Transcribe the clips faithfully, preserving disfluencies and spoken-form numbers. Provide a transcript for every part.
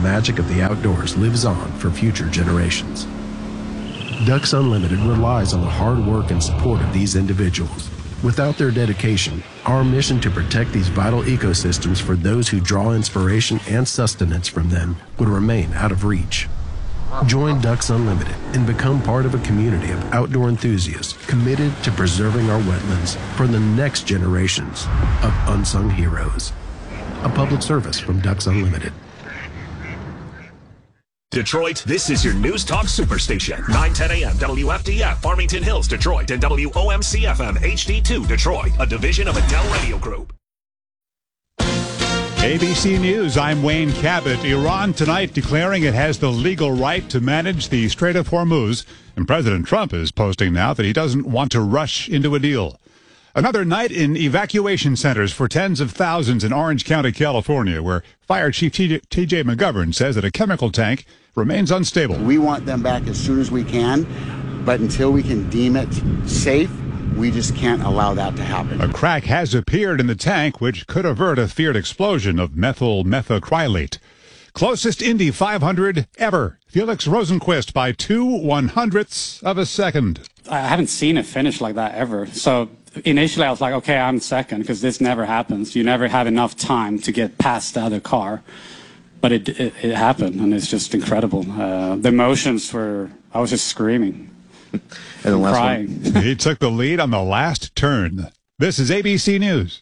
magic of the outdoors lives on for future generations. Ducks Unlimited relies on the hard work and support of these individuals. Without their dedication, our mission to protect these vital ecosystems for those who draw inspiration and sustenance from them would remain out of reach. Join Ducks Unlimited and become part of a community of outdoor enthusiasts committed to preserving our wetlands for the next generations of unsung heroes. A public service from Ducks Unlimited. Detroit, this is your News Talk Superstation. nine ten a.m. W F D F, Farmington Hills, Detroit, and W O M C F M H D two, Detroit, a division of Adele Radio Group. A B C News, I'm Wayne Cabot. Iran tonight declaring it has the legal right to manage the Strait of Hormuz. And President Trump is posting now that he doesn't want to rush into a deal. Another night in evacuation centers for tens of thousands in Orange County, California, where Fire Chief T J McGovern says that a chemical tank remains unstable. We want them back as soon as we can, but until we can deem it safe, we just can't allow that to happen. A crack has appeared in the tank, which could avert a feared explosion of methyl methacrylate. Closest Indy five hundred ever. Felix Rosenquist by two one-hundredths of a second. I haven't seen it finish like that ever. So initially I was like, okay, I'm second, because this never happens. You never have enough time to get past the other car. But it it, it happened, and it's just incredible. Uh, the emotions were, I was just screaming. And the last crying. One. He took the lead on the last turn. This is A B C News.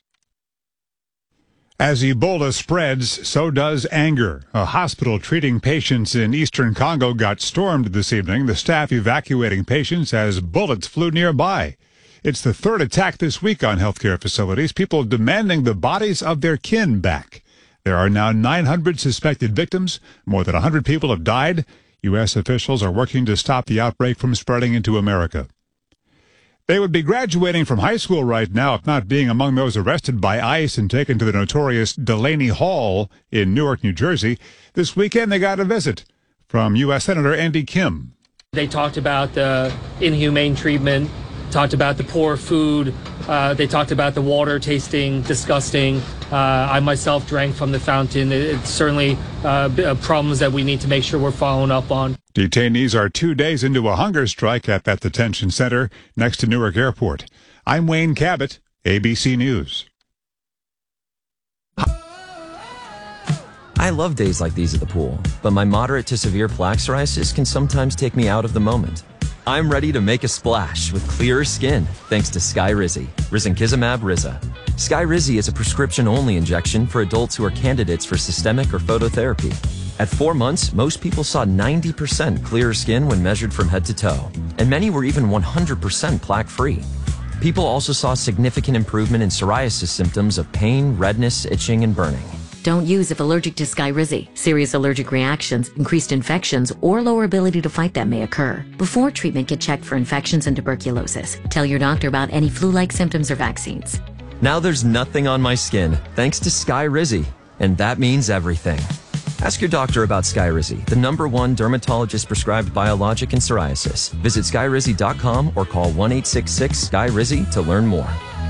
As Ebola spreads, so does anger. A hospital treating patients in eastern Congo got stormed this evening. The staff evacuating patients as bullets flew nearby. It's the third attack this week on healthcare facilities, people demanding the bodies of their kin back. There are now nine hundred suspected victims. More than one hundred people have died. U S officials are working to stop the outbreak from spreading into America. They would be graduating from high school right now if not being among those arrested by ICE and taken to the notorious Delaney Hall in Newark, New Jersey. This weekend they got a visit from U S Senator Andy Kim. They talked about the inhumane treatment, talked about the poor food, uh, they talked about the water tasting disgusting. Uh, I myself drank from the fountain. It's certainly uh, problems that we need to make sure we're following up on. Detainees are two days into a hunger strike at that detention center next to Newark Airport. I'm Wayne Cabot, A B C News. I love days like these at the pool, but my moderate to severe plaque psoriasis can sometimes take me out of the moment. I'm ready to make a splash with clearer skin thanks to Skyrizi, risankizumab Riza. Skyrizi is a prescription-only injection for adults who are candidates for systemic or phototherapy. At four months, most people saw ninety percent clearer skin when measured from head to toe, and many were even one hundred percent plaque-free. People also saw significant improvement in psoriasis symptoms of pain, redness, itching, and burning. Don't use if allergic to Skyrizi. Serious allergic reactions, increased infections, or lower ability to fight them may occur. Before treatment, get checked for infections and tuberculosis. Tell your doctor about any flu-like symptoms or vaccines. Now there's nothing on my skin, thanks to Skyrizi, and that means everything. Ask your doctor about Skyrizi, the number one dermatologist-prescribed biologic in psoriasis. Visit skyrizi dot com or call one eight six six S K Y R I Z I to learn more.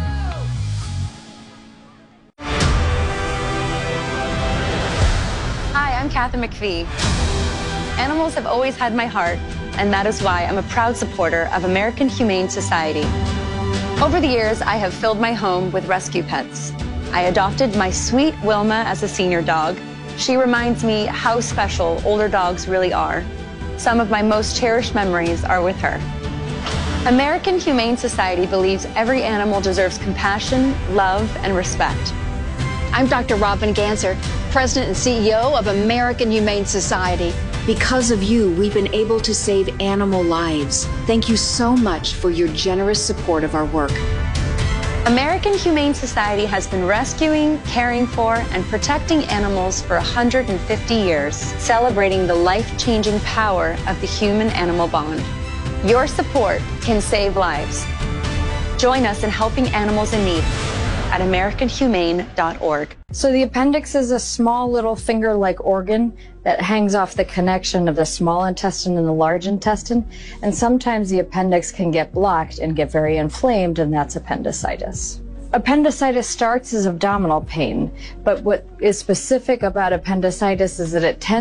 I'm Kathy McPhee. Animals have always had my heart, and that is why I'm a proud supporter of American Humane Society. Over the years, I have filled my home with rescue pets. I adopted my sweet Wilma as a senior dog. She reminds me how special older dogs really are. Some of my most cherished memories are with her. American Humane Society believes every animal deserves compassion, love, and respect. I'm Doctor Robin Ganser, President and C E O of American Humane Society. Because of you, we've been able to save animal lives. Thank you so much for your generous support of our work. American Humane Society has been rescuing, caring for, and protecting animals for one hundred fifty years, celebrating the life-changing power of the human-animal bond. Your support can save lives. Join us in helping animals in need at american humane dot org. So the appendix is a small little finger-like organ that hangs off the connection of the small intestine and the large intestine, and sometimes the appendix can get blocked and get very inflamed, and that's appendicitis. Appendicitis starts as abdominal pain, but what is specific about appendicitis is that it tends